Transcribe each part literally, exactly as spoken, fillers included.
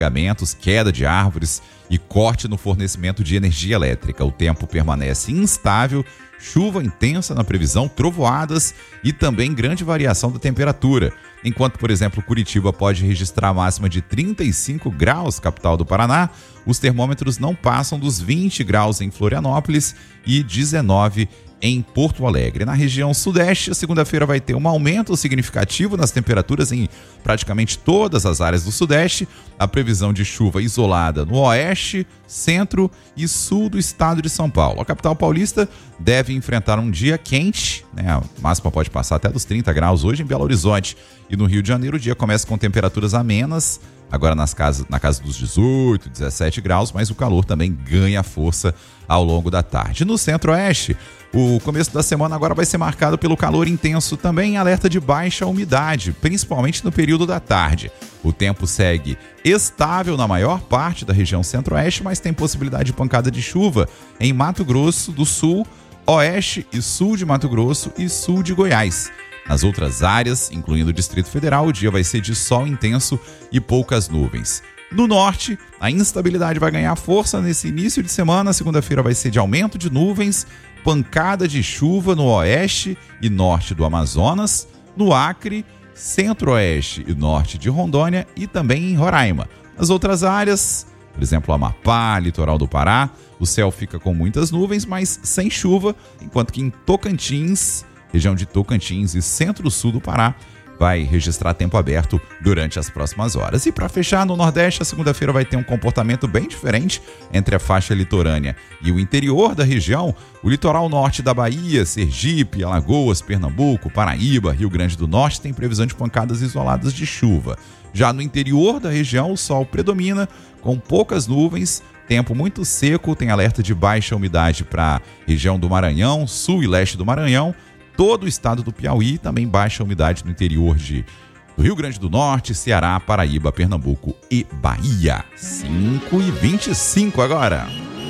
alagamentos, queda de árvores e corte no fornecimento de energia elétrica. O tempo permanece instável, chuva intensa na previsão, trovoadas e também grande variação da temperatura. Enquanto, por exemplo, Curitiba pode registrar a máxima de trinta e cinco graus, capital do Paraná, os termômetros não passam dos vinte graus em Florianópolis e dezenove em Porto Alegre. Na região sudeste, a segunda-feira vai ter um aumento significativo nas temperaturas em praticamente todas as áreas do sudeste. A previsão de chuva isolada no oeste, centro e sul do estado de São Paulo. A capital paulista deve enfrentar um dia quente, né? A máxima pode passar até dos trinta graus hoje em Belo Horizonte. E no Rio de Janeiro o dia começa com temperaturas amenas, agora nas casas, na casa dos dezoito, dezessete graus, mas o calor também ganha força ao longo da tarde. No centro-oeste, o começo da semana agora vai ser marcado pelo calor intenso, também em alerta de baixa umidade, principalmente no período da tarde. O tempo segue estável na maior parte da região centro-oeste, mas tem possibilidade de pancada de chuva em Mato Grosso do Sul, oeste e sul de Mato Grosso e sul de Goiás. Nas outras áreas, incluindo o Distrito Federal, o dia vai ser de sol intenso e poucas nuvens. No norte, a instabilidade vai ganhar força nesse início de semana. Segunda-feira vai ser de aumento de nuvens, pancada de chuva no oeste e norte do Amazonas, no Acre, centro-oeste e norte de Rondônia e também em Roraima. Nas outras áreas, por exemplo, Amapá, litoral do Pará, o céu fica com muitas nuvens, mas sem chuva, enquanto que em Tocantins, região de Tocantins e centro-sul do Pará, vai registrar tempo aberto durante as próximas horas. E para fechar, no Nordeste, a segunda-feira vai ter um comportamento bem diferente entre a faixa litorânea e o interior da região. O litoral norte da Bahia, Sergipe, Alagoas, Pernambuco, Paraíba, Rio Grande do Norte tem previsão de pancadas isoladas de chuva. Já no interior da região, o sol predomina com poucas nuvens, tempo muito seco, tem alerta de baixa umidade para a região do Maranhão, sul e leste do Maranhão, todo o estado do Piauí, também baixa umidade no interior de, do Rio Grande do Norte, Ceará, Paraíba, Pernambuco e Bahia. cinco e vinte e cinco agora.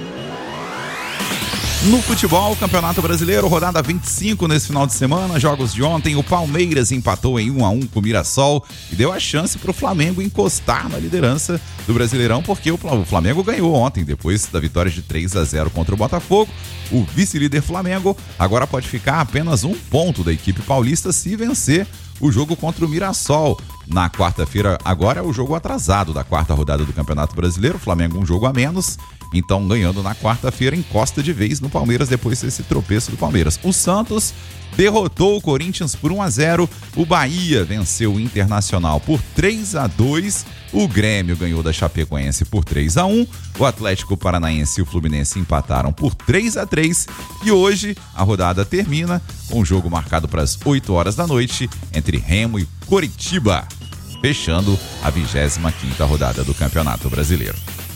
No futebol, Campeonato Brasileiro, rodada vinte e cinco nesse final de semana, jogos de ontem, o Palmeiras empatou em um a um com o Mirassol e deu a chance para o Flamengo encostar na liderança do Brasileirão, porque o Flamengo ganhou ontem, depois da vitória de três a zero contra o Botafogo. O vice-líder Flamengo agora pode ficar a apenas um ponto da equipe paulista se vencer o jogo contra o Mirassol. Na quarta-feira, agora é o jogo atrasado da quarta rodada do Campeonato Brasileiro, o Flamengo um jogo a menos, então ganhando na quarta-feira encosta de vez no Palmeiras depois desse tropeço do Palmeiras. O Santos derrotou o Corinthians por um a zero, o Bahia venceu o Internacional por três a dois, o Grêmio ganhou da Chapecoense por três a um, o Atlético Paranaense e o Fluminense empataram por três a três e hoje a rodada termina com um jogo marcado para as oito horas da noite entre Remo e Coritiba, fechando a vigésima quinta rodada do Campeonato Brasileiro.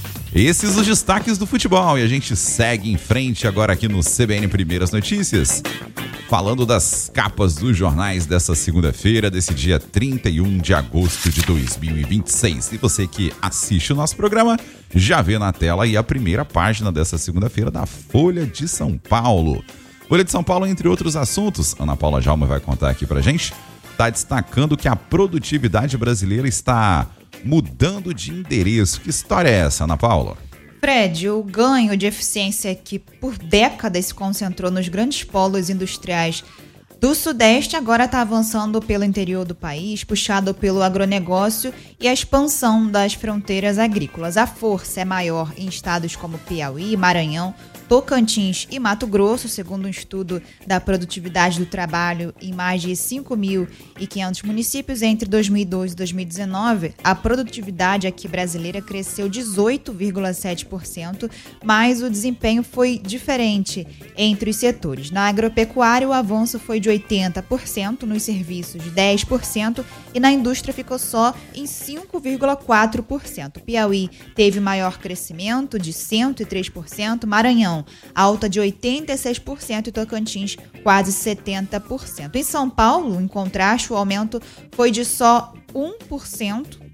Esses os destaques do futebol e a gente segue em frente agora aqui no C B N Primeiras Notícias, falando das capas dos jornais dessa segunda-feira, desse dia trinta e um de agosto de dois mil e vinte e seis. E você que assiste o nosso programa já vê na tela aí a primeira página dessa segunda-feira da Folha de São Paulo. Folha de São Paulo, entre outros assuntos, Ana Paula Jalma vai contar aqui pra gente, está destacando que a produtividade brasileira está mudando de endereço. Que história é essa, Ana Paula? Fred, o ganho de eficiência que por décadas se concentrou nos grandes polos industriais do Sudeste agora está avançando pelo interior do país, puxado pelo agronegócio e a expansão das fronteiras agrícolas. A força é maior em estados como Piauí, Maranhão, Tocantins e Mato Grosso, segundo um estudo da produtividade do trabalho em mais de cinco mil e quinhentos municípios entre dois mil e doze e dois mil e dezenove, a produtividade aqui brasileira cresceu dezoito vírgula sete por cento, mas o desempenho foi diferente entre os setores. Na agropecuária, o avanço foi de oitenta por cento, nos serviços dez por cento e na indústria ficou só em cinco vírgula quatro por cento. Piauí teve maior crescimento de cento e três por cento, Maranhão alta de oitenta e seis por cento e Tocantins quase setenta por cento. Em São Paulo, em contraste, o aumento foi de só um por cento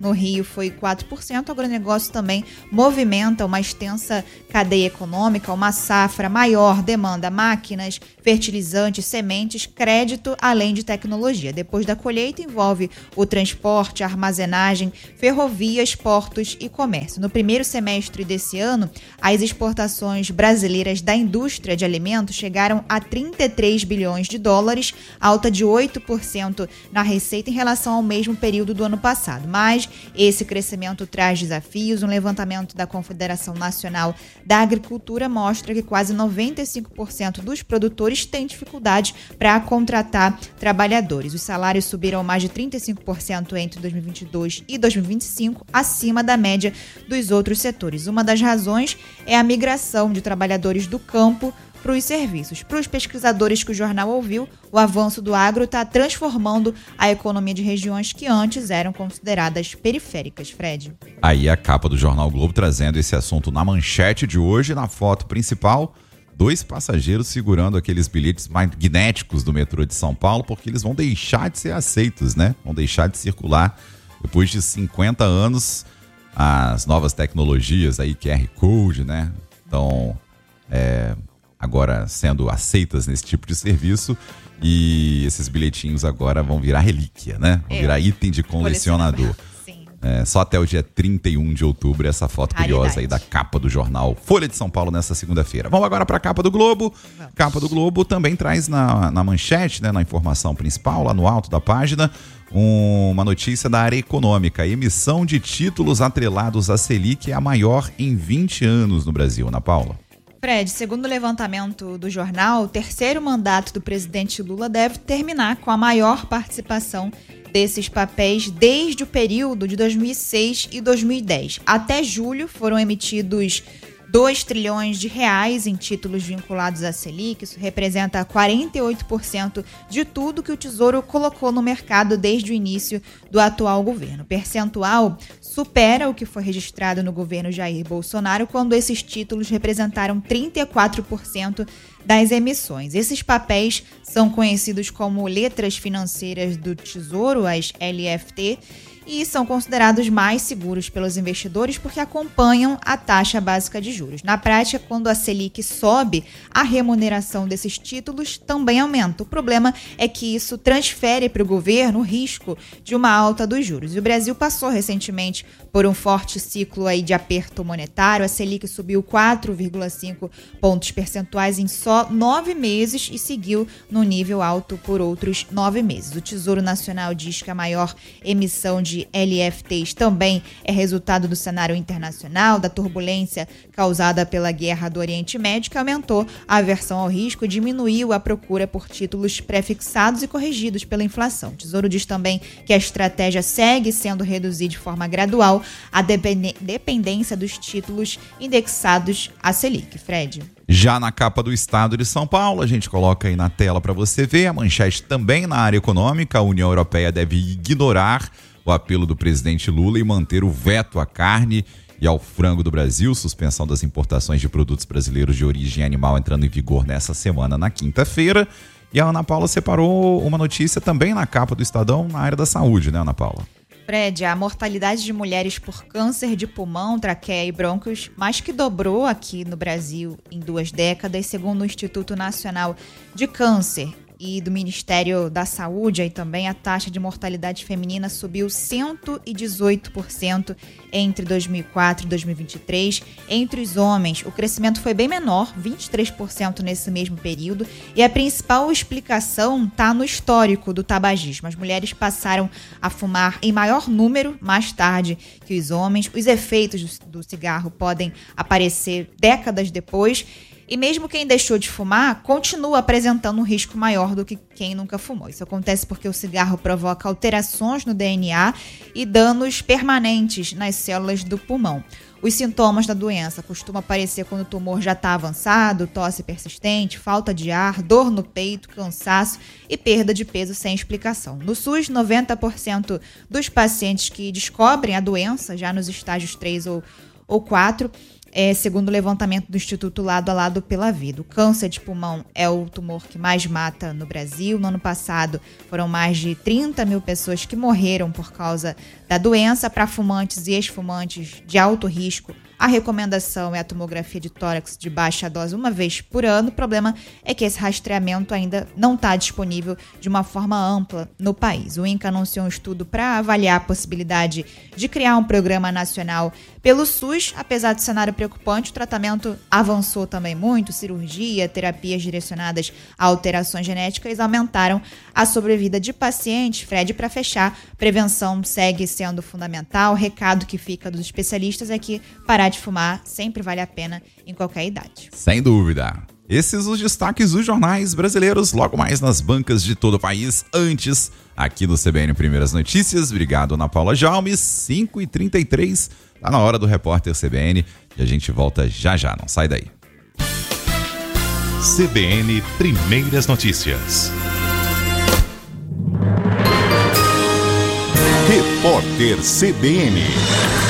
no Rio foi quatro por cento. O agronegócio também movimenta uma extensa cadeia econômica, uma safra maior, demanda máquinas, fertilizantes, sementes, crédito, além de tecnologia. Depois da colheita, envolve o transporte, a armazenagem, ferrovias, portos e comércio. No primeiro semestre desse ano, as exportações brasileiras da indústria de alimentos chegaram a trinta e três bilhões de dólares, alta de oito por cento na receita em relação ao mesmo período do ano passado. Mas esse crescimento traz desafios. Um levantamento da Confederação Nacional da Agricultura mostra que quase noventa e cinco por cento dos produtores têm dificuldade para contratar trabalhadores. Os salários subiram mais de trinta e cinco por cento entre dois mil e vinte e dois e dois mil e vinte e cinco, acima da média dos outros setores. Uma das razões é a migração de trabalhadores do campo para os serviços. Para os pesquisadores que o jornal ouviu, o avanço do agro está transformando a economia de regiões que antes eram consideradas periféricas, Fred. Aí a capa do Jornal Globo trazendo esse assunto na manchete de hoje. Na foto principal, dois passageiros segurando aqueles bilhetes magnéticos do metrô de São Paulo, porque eles vão deixar de ser aceitos, né? Vão deixar de circular depois de cinquenta anos. As novas tecnologias aí, Q R Code, né? Então, é... agora sendo aceitas nesse tipo de serviço, e esses bilhetinhos agora vão virar relíquia, né? Vão virar item de colecionador. Sim. É, só até o dia trinta e um de outubro, essa foto Raridade. curiosa aí da capa do jornal Folha de São Paulo nessa segunda-feira. Vamos agora para a capa do Globo. Vamos. Capa do Globo também traz na, na manchete, né, na informação principal, lá no alto da página, uma notícia da área econômica. A emissão de títulos atrelados à Selic é a maior em vinte anos no Brasil. Ana Paula. Fred, segundo o levantamento do jornal, o terceiro mandato do presidente Lula deve terminar com a maior participação desses papéis desde o período de dois mil e seis e dois mil e dez. Até julho foram emitidos dois trilhões de reais em títulos vinculados à Selic. Isso representa quarenta e oito por cento de tudo que o Tesouro colocou no mercado desde o início do atual governo. O percentual supera o que foi registrado no governo Jair Bolsonaro, quando esses títulos representaram trinta e quatro por cento das emissões. Esses papéis são conhecidos como letras financeiras do Tesouro, as L F T, e são considerados mais seguros pelos investidores porque acompanham a taxa básica de juros. Na prática, quando a Selic sobe, a remuneração desses títulos também aumenta. O problema é que isso transfere para o governo o risco de uma alta dos juros. E o Brasil passou recentemente por um forte ciclo aí de aperto monetário. A Selic subiu quatro vírgula cinco pontos percentuais em só nove meses e seguiu no nível alto por outros nove meses. O Tesouro Nacional diz que a maior emissão de de L F Ts também é resultado do cenário internacional, da turbulência causada pela guerra do Oriente Médio, que aumentou a aversão ao risco, diminuiu a procura por títulos prefixados e corrigidos pela inflação. O Tesouro diz também que a estratégia segue sendo reduzir de forma gradual a dependência dos títulos indexados à Selic. Fred. Já na capa do Estado de São Paulo, a gente coloca aí na tela para você ver, a manchete também na área econômica. A União Europeia deve ignorar o apelo do presidente Lula e manter o veto à carne e ao frango do Brasil. Suspensão das importações de produtos brasileiros de origem animal entrando em vigor nessa semana, na quinta-feira. E a Ana Paula separou uma notícia também na capa do Estadão na área da saúde, né, Ana Paula? Fred, a mortalidade de mulheres por câncer de pulmão, traqueia e brônquios mais que dobrou aqui no Brasil em duas décadas, segundo o Instituto Nacional de Câncer e do Ministério da Saúde. Aí também a taxa de mortalidade feminina subiu cento e dezoito por cento entre dois mil e quatro e dois mil e vinte e três. Entre os homens, o crescimento foi bem menor, vinte e três por cento nesse mesmo período, e a principal explicação está no histórico do tabagismo. As mulheres passaram a fumar em maior número mais tarde que os homens. Os efeitos do cigarro podem aparecer décadas depois, e mesmo quem deixou de fumar continua apresentando um risco maior do que quem nunca fumou. Isso acontece porque o cigarro provoca alterações no D N A e danos permanentes nas células do pulmão. Os sintomas da doença costumam aparecer quando o tumor já está avançado, tosse persistente, falta de ar, dor no peito, cansaço e perda de peso sem explicação. No SUS, noventa por cento dos pacientes que descobrem a doença, já nos estágios três ou, ou quatro, é, segundo o levantamento do Instituto Lado a Lado pela Vida. O câncer de pulmão é o tumor que mais mata no Brasil. No ano passado, foram mais de trinta mil pessoas que morreram por causa da doença. Para fumantes e ex-fumantes de alto risco, a recomendação é a tomografia de tórax de baixa dose uma vez por ano. O problema é que esse rastreamento ainda não está disponível de uma forma ampla no país. O INCA anunciou um estudo para avaliar a possibilidade de criar um programa nacional pelo SUS. Apesar do cenário preocupante, o tratamento avançou também muito. Cirurgia, terapias direcionadas a alterações genéticas aumentaram a sobrevida de pacientes. Fred, para fechar, prevenção segue sendo fundamental. O recado que fica dos especialistas é que parar de fumar sempre vale a pena em qualquer idade. Sem dúvida. Esses os destaques dos jornais brasileiros, logo mais nas bancas de todo o país, antes aqui no C B N Primeiras Notícias. Obrigado, Ana Paula Jalmes, cinco e trinta e três, tá na hora do Repórter C B N e a gente volta já já, não sai daí. C B N Primeiras Notícias. Repórter C B N.